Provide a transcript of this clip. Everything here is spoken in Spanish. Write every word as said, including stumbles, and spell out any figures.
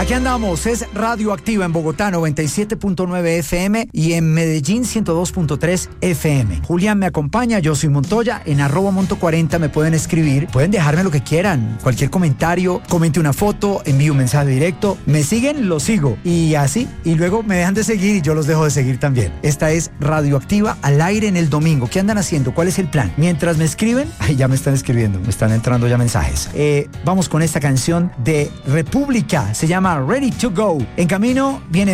Aquí andamos, es Radioactiva en Bogotá noventa y siete punto nueve F M y en Medellín ciento dos punto tres F M. Julián me acompaña, yo soy Montoya, en arroba monto cuarenta me pueden escribir, pueden dejarme lo que quieran, cualquier comentario, comente una foto, envíe un mensaje directo, me siguen, los sigo y así, y luego me dejan de seguir y yo los dejo de seguir también. Esta es Radioactiva al aire en el domingo. ¿Qué andan haciendo? ¿Cuál es el plan? Mientras me escriben, ay, ya me están escribiendo, me están entrando ya mensajes. Eh, vamos con esta canción de República, se llama Ready to Go. En camino viene